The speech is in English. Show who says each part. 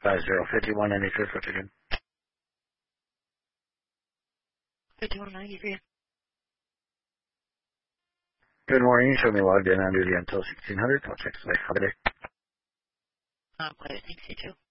Speaker 1: 505193, what's again?
Speaker 2: 5193.
Speaker 1: Good morning. You showed me logged in on duty until 1600. I'll check today. Have a day.
Speaker 2: Thanks, you too.